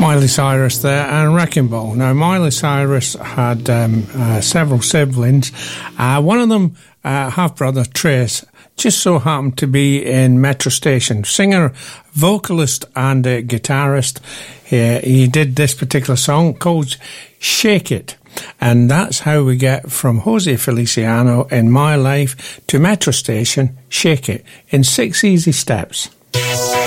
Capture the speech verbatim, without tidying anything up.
Miley Cyrus there and Wrecking Ball. Now, Miley Cyrus had um, uh, several siblings. Uh, one of them, uh, half-brother Trace, just so happened to be in Metro Station. Singer, vocalist and uh, guitarist. He, he did this particular song called Shake It. And that's how we get from Jose Feliciano in My Life to Metro Station, Shake It, in six easy steps.